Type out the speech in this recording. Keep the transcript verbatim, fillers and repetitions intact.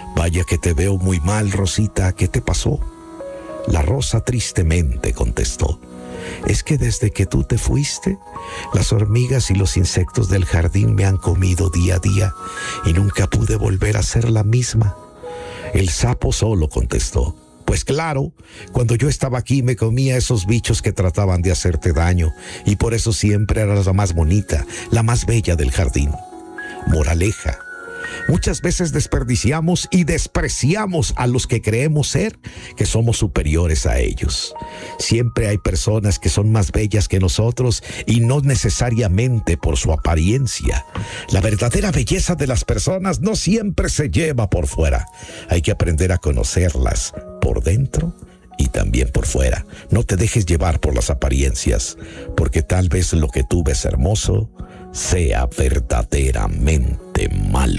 Vaya que te veo muy mal, Rosita, ¿qué te pasó? La rosa tristemente contestó: es que desde que tú te fuiste, las hormigas y los insectos del jardín me han comido día a día y nunca pude volver a ser la misma. El sapo solo contestó: pues claro, cuando yo estaba aquí me comía esos bichos que trataban de hacerte daño y por eso siempre eras la más bonita, la más bella del jardín. Moraleja: muchas veces desperdiciamos y despreciamos a los que creemos ser que somos superiores a ellos. Siempre hay personas que son más bellas que nosotros y no necesariamente por su apariencia. La verdadera belleza de las personas no siempre se lleva por fuera. Hay que aprender a conocerlas por dentro y también por fuera. No te dejes llevar por las apariencias, porque tal vez lo que tú ves hermoso sea verdaderamente malo.